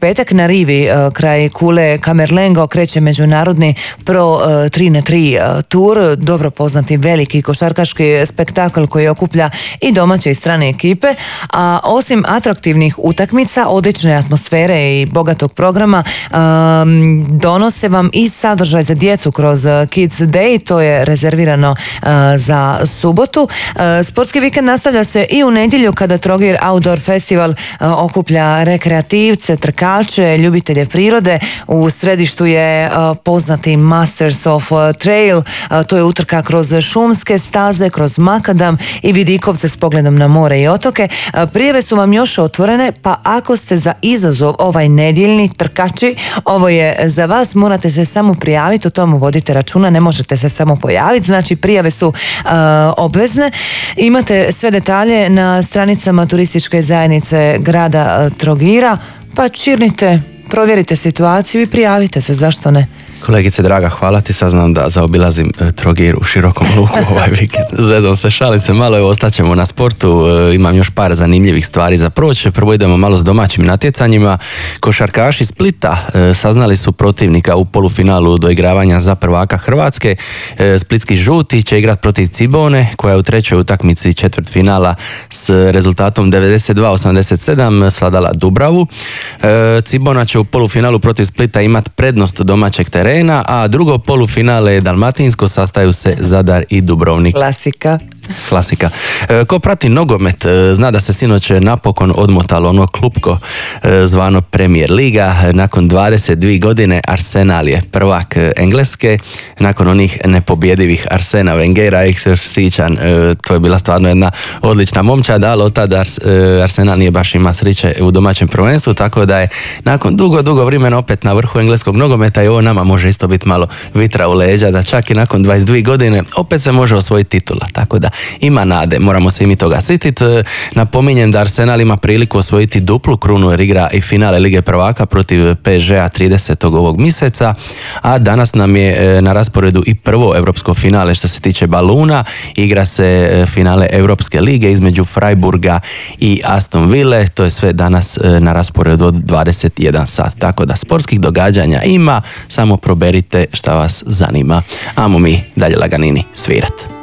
petak na rivi kraj kule Camerlengo kreće međunarodni Pro 3x3 tur, dobro poznati veliki košarkaški spektakl koji okuplja i domaće i strane ekipe, a osim atraktivnih utakmica, odlične atmosfere i bogatog programa donose vam i sadržaj za djecu kroz Kids Day, to je rezervirano za subotu. Sportski vikend nastavlja se i u nedjelju kada Trogir Outdoor Festival okuplja rekreativce, trkače, ljubitelje prirode. U središtu je poznati Masters of Trail, to je utrka kroz šumske staze, kroz makadam i vidikovce s pogledom na more i otoke. Prijave su vam još otvorene, pa ako ste za izazov ovaj nedjeljni trkači, ovo je za vas, morate se samo prijaviti, o tomu vodite računa, ne možete se samo pojaviti, znači prijave su obvezne. Imate sve detalje na stranicama turističke zajednice grada Trogira, pa čirnite, provjerite situaciju i prijavite se, zašto ne? Kolegice draga, hvala ti, saznam da zaobilazim Trogir u širokom luku ovaj vikend. Zezom se, šalim se malo, evo ostaćemo na sportu, imam još par zanimljivih stvari za proći. Prvo idemo malo s domaćim natjecanjima. Košarkaši Splita saznali su protivnika u polufinalu doigravanja za prvaka Hrvatske. Splitski žuti će igrati protiv Cibone, koja je u trećoj utakmici četvrtfinala s rezultatom 92-87 svladala Dubravu. Cibona će u polufinalu protiv Splita imati prednost domaćeg terena, a drugo polufinale je dalmatinsko, sastaju se Zadar i Dubrovnik. Klasika. Ko prati nogomet zna da se sinoć napokon odmotalo ono klupko zvano Premier Liga. Nakon 22 godine Arsenal je prvak Engleske, nakon onih nepobjedivih Arsena Wengera, ih se još sićan, to je bila stvarno jedna odlična momčad, ali od tada Arsenal nije baš ima sreće u domaćem prvenstvu, tako da je nakon dugo vremena opet na vrhu engleskog nogometa i ovo nama može isto biti malo vitra u leđa, da čak i nakon 22 godine opet se može osvojiti titula, tako da ima nade, moramo se i mi toga sjetiti. Napominjem da Arsenal ima priliku osvojiti duplu krunu jer igra i finale Lige prvaka protiv PSG-a 30. ovog mjeseca, a danas nam je na rasporedu i prvo europsko finale što se tiče baluna. Igra se finale Europske lige između Freiburga i Aston Ville, to je sve danas na rasporedu od 21 sat, tako da sportskih događanja ima, samo proberite šta vas zanima. Amo mi dalje laganini svirat.